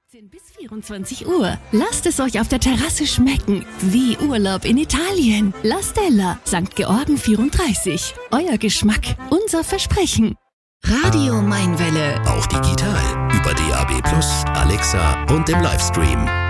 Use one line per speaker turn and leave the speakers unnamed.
18 bis 24 Uhr. Lasst es euch auf der Terrasse schmecken. Wie Urlaub in Italien. La Stella, St. Georgen 34. Euer Geschmack, unser Versprechen.
Radio Mainwelle.
Auch digital über DAB+, Alexa und im Livestream.